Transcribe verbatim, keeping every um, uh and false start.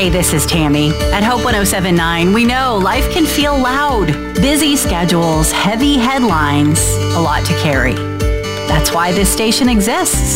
Hey, this is Tammy. At Hope one oh seven point nine, we know life can feel loud. Busy schedules, heavy headlines, a lot to carry. That's why this station exists.